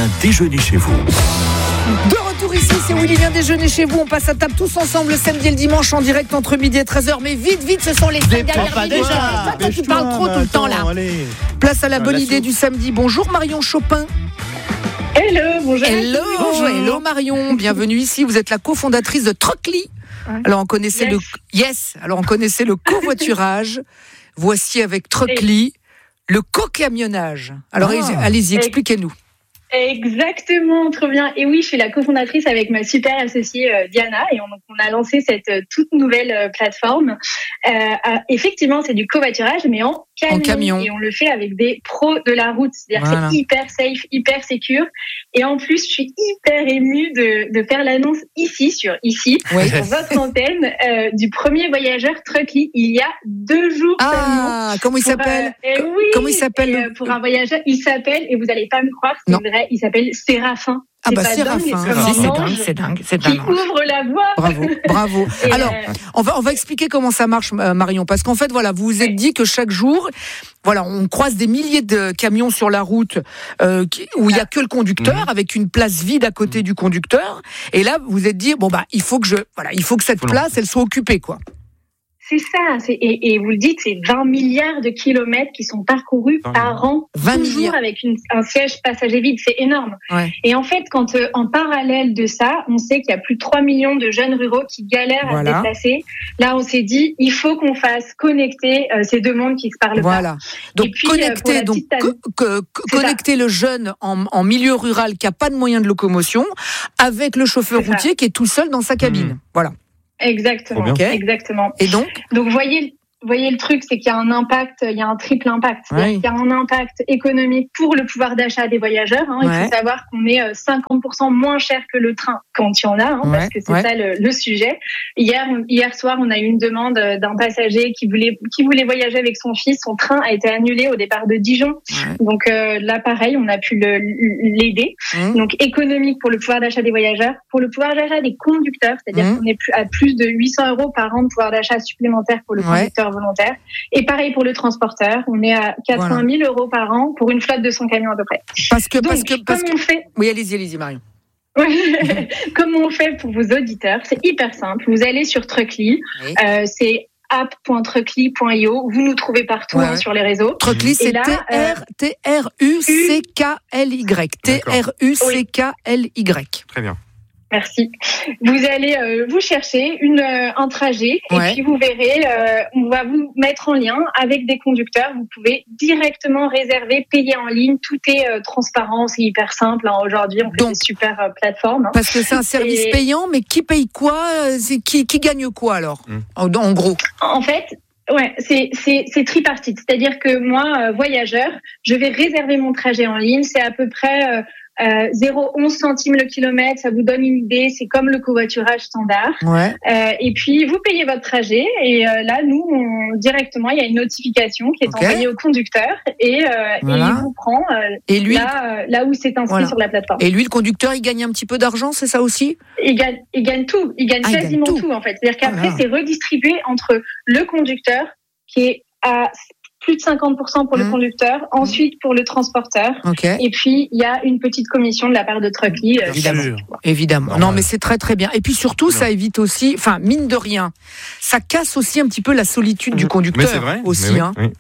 déjeuner chez vous. De retour ici, c'est Willy vient déjeuner chez vous. On passe à table tous ensemble le samedi et le dimanche en direct entre midi et 13h. Mais vite, ce sont les 5 dernières minutes. Toi, tu parles trop tout le temps là. Place à la bonne idée du samedi. Bonjour Marion Chopin. Hello, bonjour. Hello Marion, bienvenue ici. Vous êtes la cofondatrice de Truckly. Alors on connaissait le covoiturage. Voici avec Truckly le co-camionnage. Alors allez-y, expliquez-nous. Exactement, trop bien. Et oui, je suis la cofondatrice avec ma super associée Diana et on a lancé cette toute nouvelle plateforme. Effectivement, c'est du covoiturage, mais en camion. Et on le fait avec des pros de la route. C'est-à-dire que c'est hyper safe, hyper secure. Et en plus, je suis hyper émue de faire l'annonce sur votre antenne, du premier voyageur Truckly il y a 2 jours seulement. Comment il s'appelle Comment il s'appelle pour un voyageur, il s'appelle, et vous n'allez pas me croire, c'est vrai, il s'appelle Séraphin. Séraphin, c'est dingue. Qui ouvre la voie. Bravo. Alors, on va expliquer comment ça marche, Marion, parce qu'en fait, voilà, vous vous êtes dit que chaque jour, voilà, on croise des milliers de camions sur la route où il y a que le conducteur, avec une place vide à côté du conducteur. Et là, vous vous êtes dit, il faut que cette place, elle soit occupée, quoi. C'est ça, et vous le dites, c'est 20 milliards de kilomètres qui sont parcourus par an, toujours avec un siège passager vide, c'est énorme. Ouais. Et en fait, quand en parallèle de ça, on sait qu'il y a plus de 3 millions de jeunes ruraux qui galèrent à se déplacer. Là, on s'est dit, il faut qu'on fasse connecter ces deux mondes qui se parlent pas. Donc puis, connecter le jeune en milieu rural qui a pas de moyens de locomotion avec le chauffeur routier qui est tout seul dans sa cabine. Voilà. Exactement. Exactement. Et donc voyez le truc, c'est qu'il y a un impact, il y a un triple impact. C'est-à-dire qu'il y a un impact économique pour le pouvoir d'achat des voyageurs. Il faut savoir qu'on est 50% moins cher que le train quand il y en a, parce que c'est ça le sujet. Hier soir, on a eu une demande d'un passager qui voulait voyager avec son fils. Son train a été annulé au départ de Dijon. Donc là, pareil, on a pu l'aider. Donc économique pour le pouvoir d'achat des voyageurs, pour le pouvoir d'achat des conducteurs, c'est-à-dire qu'on est à plus de 800 € par an de pouvoir d'achat supplémentaire pour le conducteur volontaire. Et pareil pour le transporteur, on est à 80 000 € par an pour une flotte de 100 camions à peu près. Parce que on fait. Oui, allez-y, Marion. Comment on fait pour vos auditeurs? C'est hyper simple. Vous allez sur Truckly, c'est app.truckly.io. Vous nous trouvez partout sur les réseaux. Truckly, c'est Truckly. Truckly. Très bien. Merci. Vous allez vous chercher un trajet et puis vous verrez, on va vous mettre en lien avec des conducteurs. Vous pouvez directement réserver, payer en ligne. Tout est transparent, c'est hyper simple. Aujourd'hui, on fait des super plateformes. Parce que c'est un service payant, mais qui paye quoi? Qui gagne quoi alors en gros? En fait, c'est tripartite. C'est-à-dire que moi, voyageur, je vais réserver mon trajet en ligne. C'est à peu près 0,11 centimes le kilomètre, ça vous donne une idée, c'est comme le covoiturage standard. Et puis vous payez votre trajet et là nous directement il y a une notification qui est envoyée au conducteur et il vous prend là où c'est inscrit sur la plateforme. Et lui le conducteur il gagne un petit peu d'argent, c'est ça aussi? Il gagne tout, il gagne quasiment tout en fait. C'est-à-dire qu'après c'est redistribué entre le conducteur qui est à plus de 50% pour le conducteur, ensuite pour le transporteur, et puis il y a une petite commission de la part de Truckly. Évidemment. Non, mais c'est très très bien. Et puis surtout, ça évite aussi, enfin mine de rien, ça casse aussi un petit peu la solitude du conducteur. Mais c'est vrai, aussi.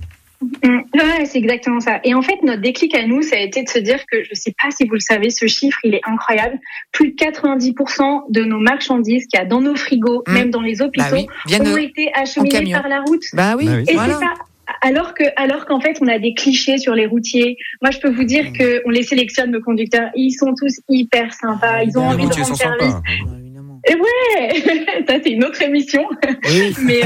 C'est exactement ça. Et en fait, notre déclic à nous, ça a été de se dire que, je ne sais pas si vous le savez, ce chiffre, il est incroyable. Plus de 90% de nos marchandises qu'il y a dans nos frigos, même dans les hôpitaux, ont été acheminées par la route. Et c'est ça. Alors qu'en fait, on a des clichés sur les routiers. Moi, je peux vous dire qu'on les sélectionne, nos conducteurs. Ils sont tous hyper sympas. Ils ont envie de rendre service. Et ça c'est une autre émission. Mais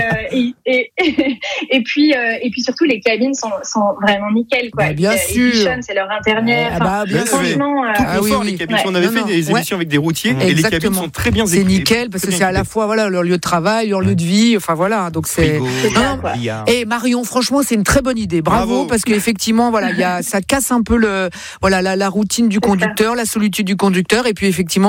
et puis surtout les cabines sont vraiment nickel quoi. Bien sûr. C'est leur intérieur. Franchement, les cabines. On avait fait des émissions avec des routiers et les cabines sont très bien équipées. C'est nickel parce que c'est à la fois leur lieu de travail, leur lieu de vie. Enfin voilà, donc c'est. Et Marion, franchement, c'est une très bonne idée. Bravo parce qu'effectivement, ça casse un peu la routine du conducteur, la solitude du conducteur, et puis effectivement,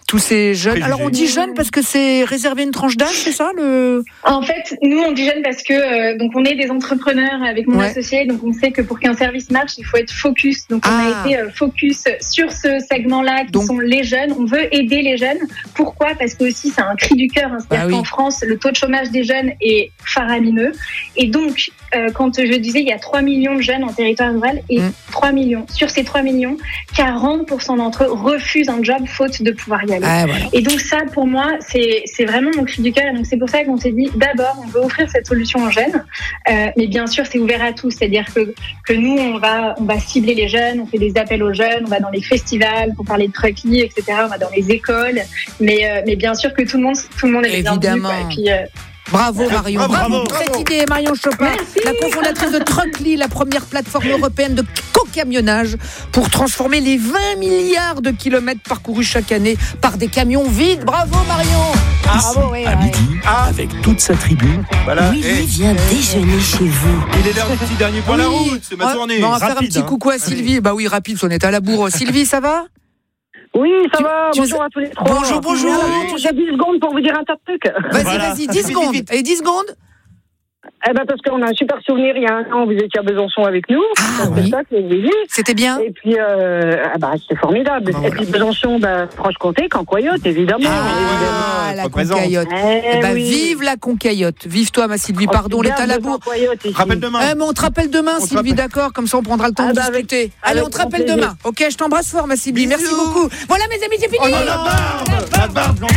tous ces jeunes. Alors on dit jeunes parce que c'est réservé à une tranche d'âge, c'est ça En fait, nous on dit jeunes parce que donc on est des entrepreneurs avec mon associé, donc on sait que pour qu'un service marche, il faut être focus. Donc on a été focus sur ce segment-là qui sont les jeunes. On veut aider les jeunes. Pourquoi ? Parce que aussi c'est un cri du cœur. C'est-à-dire qu'en France, le taux de chômage des jeunes est faramineux. Et donc, quand je disais il y a 3 millions de jeunes en territoire rural, et 3 millions. Sur ces 3 millions, 40% d'entre eux refusent un job faute de pouvoir y aller. Voilà. Et donc ça, pour moi, c'est vraiment mon cri du cœur. Et donc c'est pour ça qu'on s'est dit, d'abord, on veut offrir cette solution aux jeunes. Mais bien sûr, c'est ouvert à tous. C'est-à-dire que nous, on va cibler les jeunes, on fait des appels aux jeunes, on va dans les festivals pour parler de Truckly, etc. On va dans les écoles. Mais bien sûr que tout le monde est bienvenu. Et puis, bravo Marion, bravo pour cette idée Marion Chopin, la cofondatrice de Truckly, la première plateforme européenne de co-camionnage pour transformer les 20 milliards de kilomètres parcourus chaque année par des camions vides. Bravo Marion. Bravo, à midi, avec toute sa tribu, Willy vient déjeuner chez vous. Il est l'heure du petit dernier point la route, c'est ma tournée. On va faire un petit coucou à Sylvie. Bah oui, rapide, on est à la bourre. Sylvie, ça va ? Oui, ça va. Bonjour à tous les trois. Bonjour. J'ai 10 secondes pour vous dire un tas de trucs. Vas-y, 10 secondes. Et 10 secondes ? Parce qu'on a un super souvenir. Il y a un an, vous étiez à Besançon avec nous. C'était bien. Et puis, c'était formidable. Et puis Besançon, Franche-Comté, Cancoyote, évidemment. La Concaillotte. Vive la Concaillotte. Vive toi, ma Sylvie. Pardon, on est à la bourre. Rappelle demain. On te rappelle demain, Sylvie, d'accord. Comme ça, on prendra le temps de discuter. Allez, on te rappelle demain. Ok, je t'embrasse fort, ma Sylvie. Merci beaucoup. Voilà, mes amis, c'est fini. La barbe,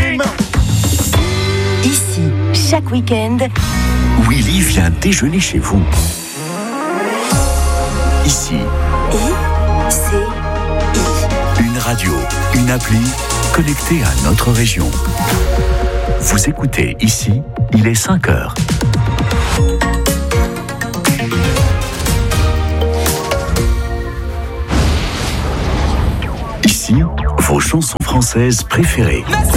Ici, chaque week-end, Willy vient déjeuner chez vous. Ici, une radio, une appli connectée à notre région. Vous écoutez Ici, il est 5h. Ici, vos chansons françaises préférées.